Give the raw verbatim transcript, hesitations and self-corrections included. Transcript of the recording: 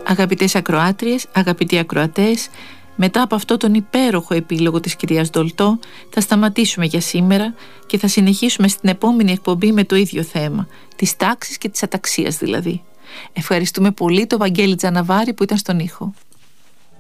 Αγαπητές ακροάτριες, αγαπητοί ακροατές, μετά από αυτό τον υπέροχο επίλογο της κυρίας Ντολτό θα σταματήσουμε για σήμερα και θα συνεχίσουμε στην επόμενη εκπομπή με το ίδιο θέμα, της τάξης και της αταξίας δηλαδή. Ευχαριστούμε πολύ τον Βαγγέλη Τζαναβάρη που ήταν στον ήχο.